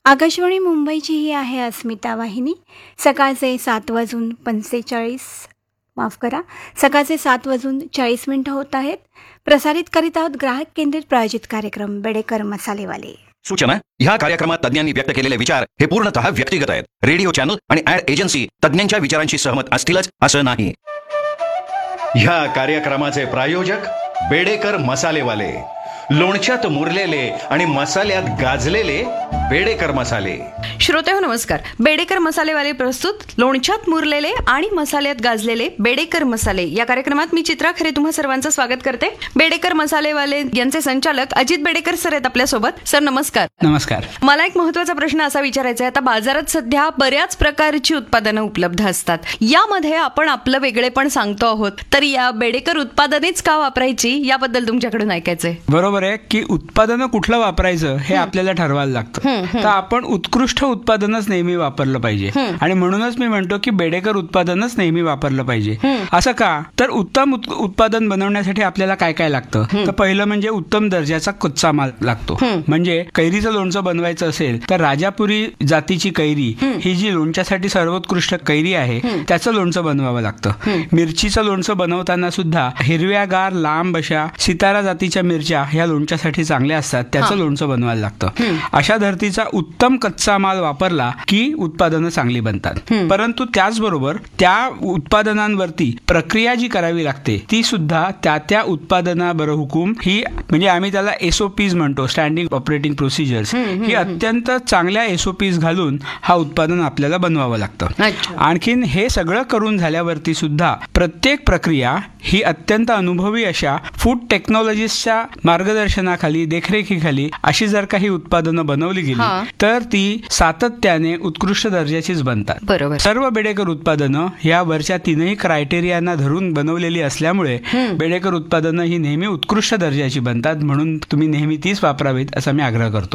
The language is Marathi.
आकाशवाणी मुंबईची ही आहे अस्मिता वाहिनी. सकाळचे 7:40 होत आहेत. प्रसारित करीत आहोत ग्राहक केंद्रित प्रायोजित कार्यक्रम बेडेकर मसालेवाले. सूचना: ह्या कार्यक्रमात तज्ञांनी व्यक्त केलेले विचार हे पूर्णतः व्यक्तिगत आहेत. रेडिओ चॅनल आणि ऍड एजन्सी तज्ञांच्या विचारांशी सहमत असतीलच असं नाही. ह्या कार्यक्रमाचे प्रायोजक बेडेकर मसालेवाले, लोणच्यात मुरलेले आणि मसाल्यात गाजलेले बेडेकर मसाले. श्रोतेहो नमस्कार. बेडेकर मसालेवाले प्रस्तुत लोणच्यात मुरलेले आणि मसाल्यात गाजलेले बेडेकर मसाले या कार्यक्रमात मी चित्रा खरे तुम्हा सर्वांचं स्वागत करते. बेडेकर मसालेवाले यांचे संचालक अजित बेडेकर सर आहेत आपल्यासोबत. सर नमस्कार. नमस्कार. मला एक महत्त्वाचा प्रश्न असा विचारायचा आहे. आता बाजारात सध्या बऱ्याच प्रकारची उत्पादनं उपलब्ध असतात. यामध्ये आपण आपलं वेगळेपण सांगतो आहोत, तर या बेडेकर उत्पादनेच का वापरायची याबद्दल तुमच्याकडून ऐकायचंय. बरोबर आहे की उत्पादनं कुठलं वापरायचं हे आपल्याला ठरवायला लागतं. तर आपण उत्कृष्ट उत्पादनच नेहमी वापरलं पाहिजे आणि म्हणूनच मी म्हणतो की बेडेकर उत्पादनच नेहमी वापरलं पाहिजे. असं का? तर उत्तम उत्पादन बनवण्यासाठी आपल्याला काय काय लागतं, तर पहिलं म्हणजे उत्तम दर्जाचा कच्चा माल लागतो. म्हणजे कैरीचं लोणचं बनवायचं असेल तर राजापुरी जातीची कैरी ही जी लोणच्यासाठी सर्वोत्कृष्ट कैरी आहे त्याचं लोणचं बनवावं लागतं. मिरचीचं लोणचं बनवताना सुद्धा हिरव्यागार लांब अशा सितारा जातीच्या मिरच्या ह्या लोणच्यासाठी चांगल्या असतात, त्याचं लोणचं बनवायला लागतं. अशा धर्तीचा उत्तम कच्चा माल वापरला की उत्पादनं चांगली बनतात. परंतु त्याचबरोबर त्या उत्पादनांवरती प्रक्रिया जी करावी लागते ती सुद्धा त्या उत्पादनाबर हुकूम ही, म्हणजे आम्ही त्याला SOPs म्हणतो, स्टँडिंग ऑपरेटिंग प्रोसिजर्स, ही अत्यंत चांगल्या SOPs घालून हा उत्पादन आपल्याला बनवावं लागतं. आणखीन हे सगळं करून झाल्यावरती सुद्धा प्रत्येक प्रक्रिया ही अत्यंत अनुभवी अशा फूड टेक्नॉलॉजिस्टच्या मार्गदर्शनाखाली, देखरेखीखाली अशी जर काही उत्पादनं बनवली गेली तर ती सातत्याने उत्कृष्ट दर्जाचीच बनतात. बरोबर. सर्व बेडेकर उत्पादनं या वरच्या तीनही क्रायटेरियांना धरून बनवलेली असल्यामुळे बेडेकर उत्पादनं ही नेहमी उत्कृष्ट दर्जाची बनतात. म्हणून तुम्ही नेहमी तीच वापरावीत असा मी आग्रह करतो.